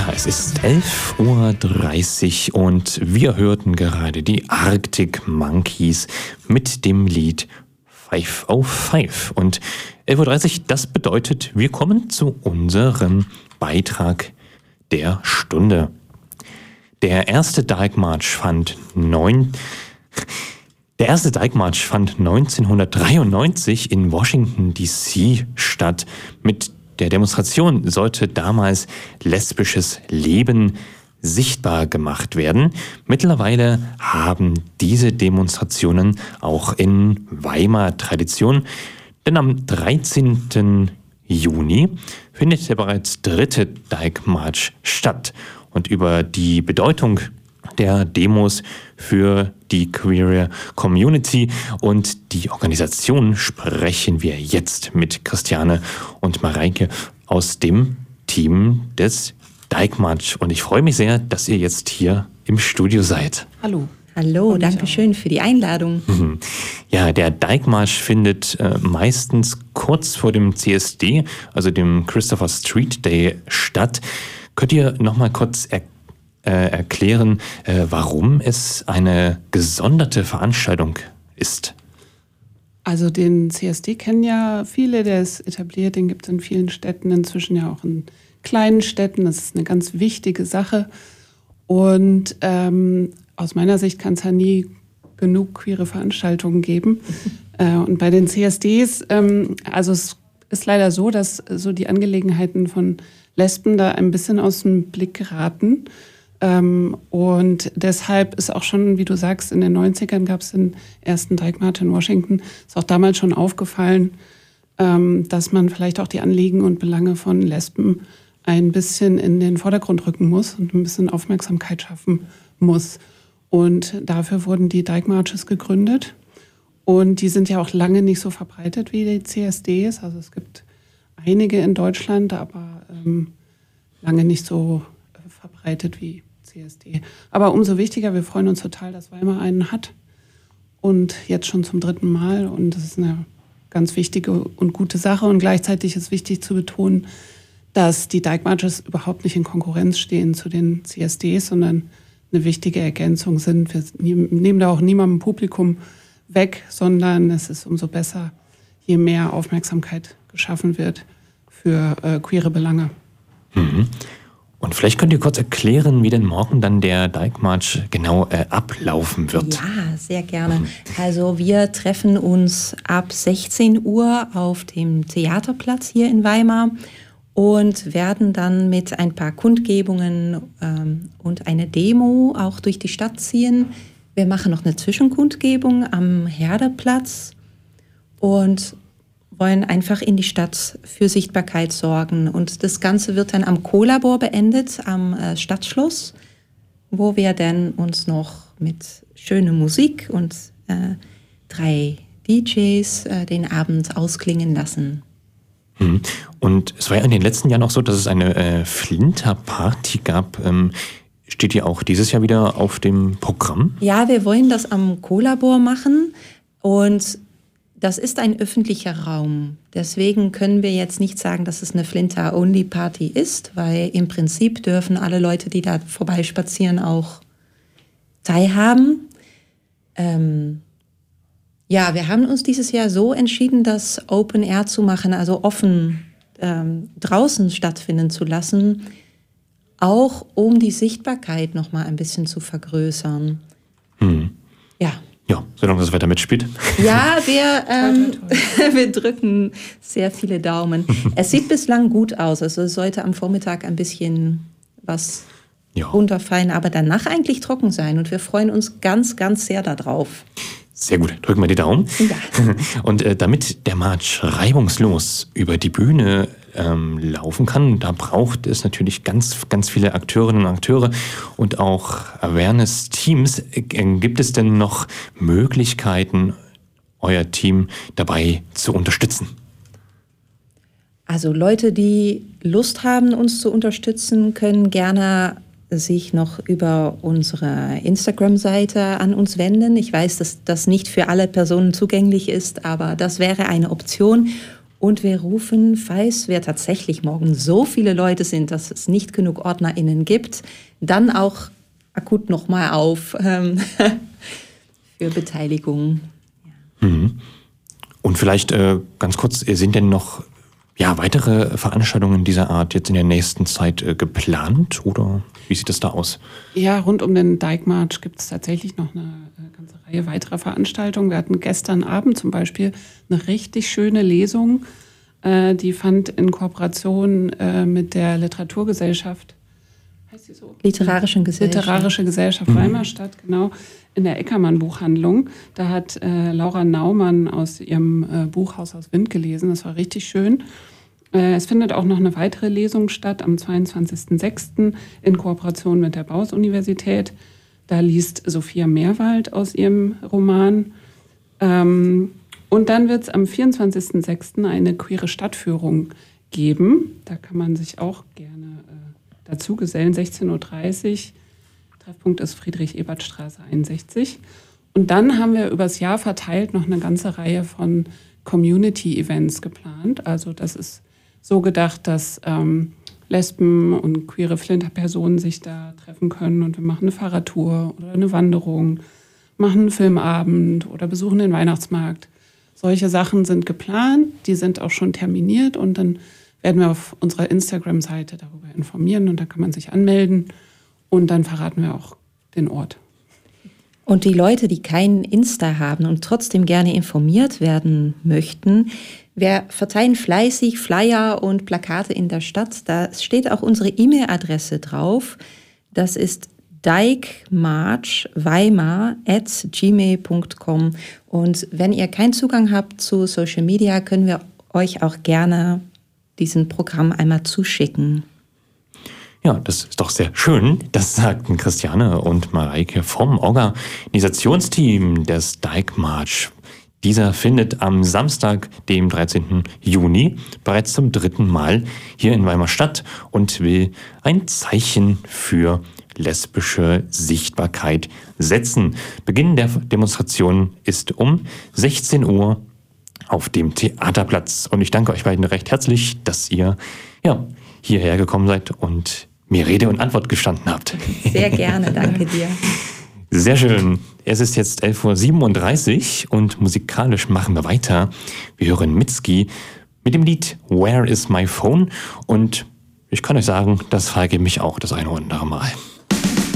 Ja, es ist 11:30 Uhr und wir hörten gerade die Arctic Monkeys mit dem Lied 505. Und 11:30 Uhr, das bedeutet, wir kommen zu unserem Beitrag der Stunde. Der erste Dyke March fand 1993 in Washington D.C. statt. Mit der Demonstration sollte damals lesbisches Leben sichtbar gemacht werden. Mittlerweile haben diese Demonstrationen auch in Weimar Tradition, denn am 13. Juni findet der bereits dritte Dyke March statt. Und über die Bedeutung der Demos für die queere Community und die Organisation sprechen wir jetzt mit Christiane und Mareike aus dem Team des Dyke March. Und ich freue mich sehr, dass ihr jetzt hier im Studio seid. Hallo. Hallo, danke schön für die Einladung. Ja, der Dyke March findet meistens kurz vor dem CSD, also dem Christopher Street Day, statt. Könnt ihr noch mal kurz erklären, warum es eine gesonderte Veranstaltung ist? Also den CSD kennen ja viele, der ist etabliert, den gibt es in vielen Städten, inzwischen ja auch in kleinen Städten. Das ist eine ganz wichtige Sache. Und aus meiner Sicht kann es ja nie genug queere Veranstaltungen geben. Und bei den CSDs, also es ist leider so, dass so die Angelegenheiten von Lesben da ein bisschen aus dem Blick geraten. Und deshalb ist auch schon, wie du sagst, in den 90ern gab es den ersten Dyke March in Washington. Ist auch damals schon aufgefallen, dass man vielleicht auch die Anliegen und Belange von Lesben ein bisschen in den Vordergrund rücken muss und ein bisschen Aufmerksamkeit schaffen muss. Und dafür wurden die Dyke Marches gegründet. Und die sind ja auch lange nicht so verbreitet wie die CSDs. Also es gibt einige in Deutschland, aber lange nicht so verbreitet wie CSD. Aber umso wichtiger, wir freuen uns total, dass Weimar einen hat. Und jetzt schon zum 3. Mal. Und das ist eine ganz wichtige und gute Sache. Und gleichzeitig ist wichtig zu betonen, dass die Dyke Marches überhaupt nicht in Konkurrenz stehen zu den CSDs, sondern eine wichtige Ergänzung sind. Wir nehmen da auch niemandem Publikum weg, sondern es ist umso besser, je mehr Aufmerksamkeit geschaffen wird für queere Belange. Und vielleicht könnt ihr kurz erklären, wie denn morgen dann der Dyke March genau ablaufen wird. Ja, sehr gerne. Also wir treffen uns ab 16 Uhr auf dem Theaterplatz hier in Weimar und werden dann mit ein paar Kundgebungen und eine Demo auch durch die Stadt ziehen. Wir machen noch eine Zwischenkundgebung am Herderplatz und wollen einfach in die Stadt für Sichtbarkeit sorgen. Und das Ganze wird dann am Co-Labor beendet, am Stadtschloss, wo wir dann uns noch mit schöner Musik und 3 DJs den Abend ausklingen lassen. Und es war ja in den letzten Jahren auch so, dass es eine Flinterparty gab. Steht die auch dieses Jahr wieder auf dem Programm? Ja, wir wollen das am Co-Labor machen und das ist ein öffentlicher Raum. Deswegen können wir jetzt nicht sagen, dass es eine Flinter-Only-Party ist, weil im Prinzip dürfen alle Leute, die da vorbeispazieren, auch teilhaben. Ja, wir haben uns dieses Jahr so entschieden, das Open Air zu machen, also offen draußen stattfinden zu lassen, auch um die Sichtbarkeit noch mal ein bisschen zu vergrößern. Ja. Ja, solange das Wetter mitspielt. Ja, wir drücken sehr viele Daumen. Es sieht bislang gut aus. Also es sollte am Vormittag ein bisschen was runterfallen, aber danach eigentlich trocken sein. Und wir freuen uns ganz, ganz sehr darauf. Sehr gut, drücken wir die Daumen. Ja. Und damit der March reibungslos über die Bühne laufen kann, da braucht es natürlich ganz, ganz viele Akteurinnen und Akteure und auch Awareness-Teams. Gibt es denn noch Möglichkeiten, euer Team dabei zu unterstützen? Also Leute, die Lust haben, uns zu unterstützen, können gerne sich noch über unsere Instagram-Seite an uns wenden. Ich weiß, dass das nicht für alle Personen zugänglich ist, aber das wäre eine Option. Und wir rufen, falls wir tatsächlich morgen so viele Leute sind, dass es nicht genug OrdnerInnen gibt, dann auch akut nochmal auf für Beteiligung. Ja. Und vielleicht ganz kurz, sind denn noch weitere Veranstaltungen dieser Art jetzt in der nächsten Zeit geplant oder wie sieht es da aus? Ja, rund um den Dijkmarsch gibt es tatsächlich noch eine ganze Reihe weiterer Veranstaltungen. Wir hatten gestern Abend zum Beispiel eine richtig schöne Lesung, die fand in Kooperation mit der Literaturgesellschaft, heißt die so? Literarische Gesellschaft Weimar statt, genau, in der Eckermann Buchhandlung. Da hat Laura Naumann aus ihrem Buch Haus aus Wind gelesen. Das war richtig schön. Es findet auch noch eine weitere Lesung statt am 22.06. in Kooperation mit der Bauhaus-Universität. Da liest Sophia Meerwald aus ihrem Roman. Und dann wird es am 24.06. eine queere Stadtführung geben. Da kann man sich auch gerne dazu gesellen, 16.30 Uhr. Treffpunkt ist Friedrich-Ebert-Straße 61. Und dann haben wir übers Jahr verteilt noch eine ganze Reihe von Community-Events geplant. Also das ist so gedacht, dass Lesben und queere Flinterpersonen sich da treffen können. Und wir machen eine Fahrradtour oder eine Wanderung, machen einen Filmabend oder besuchen den Weihnachtsmarkt. Solche Sachen sind geplant, die sind auch schon terminiert. Und dann werden wir auf unserer Instagram-Seite darüber informieren. Und da kann man sich anmelden. Und dann verraten wir auch den Ort. Und die Leute, die kein Insta haben und trotzdem gerne informiert werden möchten, wir verteilen fleißig Flyer und Plakate in der Stadt. Da steht auch unsere E-Mail-Adresse drauf. Das ist dijkmarschweimar@gmail.com. Und wenn ihr keinen Zugang habt zu Social Media, können wir euch auch gerne diesen Programm einmal zuschicken. Ja, das ist doch sehr schön. Das sagten Christiane und Mareike vom Organisationsteam des Dijkmarsch. Dieser findet am Samstag, dem 13. Juni, bereits zum 3. Mal hier in Weimar statt und will ein Zeichen für lesbische Sichtbarkeit setzen. Beginn der Demonstration ist um 16 Uhr auf dem Theaterplatz. Und ich danke euch beiden recht herzlich, dass ihr hierher gekommen seid und mir Rede und Antwort gestanden habt. Sehr gerne, danke dir. Sehr schön. Es ist jetzt 11.37 Uhr und musikalisch machen wir weiter. Wir hören Mitski mit dem Lied Where is my phone? Und ich kann euch sagen, das frage mich auch das eine oder andere Mal.